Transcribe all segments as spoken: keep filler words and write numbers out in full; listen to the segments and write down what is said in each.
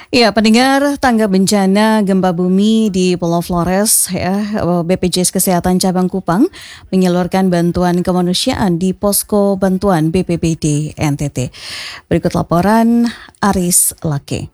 Ya, pendengar, tangga bencana gempa bumi di Pulau Flores, ya, B P J S Kesehatan Cabang Kupang menyalurkan bantuan kemanusiaan di posko bantuan B P B D N T T. Berikut laporan Aris Lake.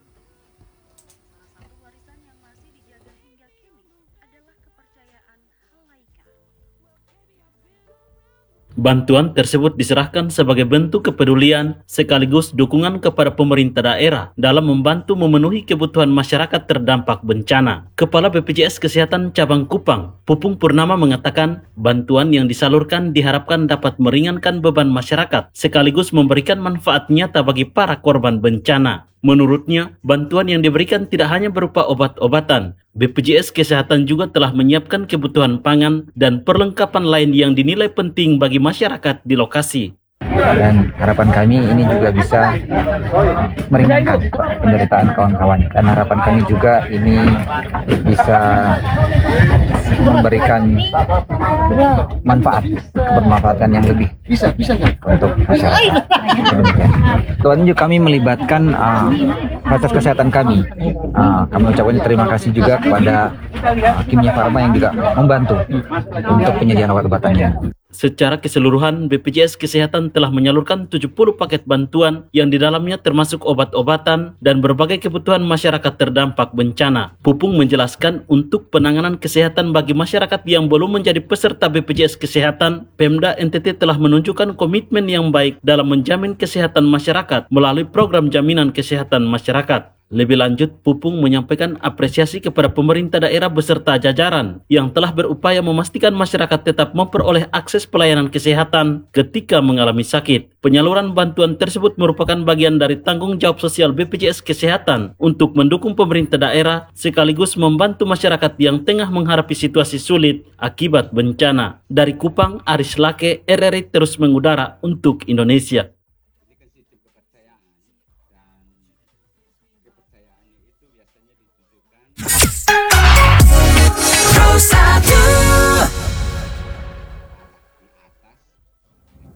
Bantuan tersebut diserahkan sebagai bentuk kepedulian sekaligus dukungan kepada pemerintah daerah dalam membantu memenuhi kebutuhan masyarakat terdampak bencana. Kepala B P J S Kesehatan Cabang Kupang, Pupung Purnama mengatakan bantuan yang disalurkan diharapkan dapat meringankan beban masyarakat sekaligus memberikan manfaat nyata bagi para korban bencana. Menurutnya, bantuan yang diberikan tidak hanya berupa obat-obatan. B P J S Kesehatan juga telah menyiapkan kebutuhan pangan dan perlengkapan lain yang dinilai penting bagi masyarakat di lokasi. Dan harapan kami ini juga bisa meringankan penderitaan kawan-kawan. Dan harapan kami juga ini bisa memberikan manfaat, kebermanfaatan yang lebih untuk masyarakat. Tuhan juga kami melibatkan uh, fasilitas kesehatan kami. Uh, kami ucapkan terima kasih juga kepada uh, Kimia Farma yang juga membantu untuk penyediaan obat-obatannya. Secara keseluruhan, B P J S Kesehatan telah menyalurkan tujuh puluh paket bantuan yang di dalamnya termasuk obat-obatan dan berbagai kebutuhan masyarakat terdampak bencana. Pupung menjelaskan untuk penanganan kesehatan bagi masyarakat yang belum menjadi peserta B P J S Kesehatan, Pemda N T T telah menunjukkan komitmen yang baik dalam menjamin kesehatan masyarakat melalui program jaminan kesehatan masyarakat. Lebih lanjut, Pupung menyampaikan apresiasi kepada pemerintah daerah beserta jajaran yang telah berupaya memastikan masyarakat tetap memperoleh akses pelayanan kesehatan ketika mengalami sakit. Penyaluran bantuan tersebut merupakan bagian dari tanggung jawab sosial B P J S Kesehatan untuk mendukung pemerintah daerah sekaligus membantu masyarakat yang tengah menghadapi situasi sulit akibat bencana. Dari Kupang, Aris Lake, R R I terus mengudara untuk Indonesia.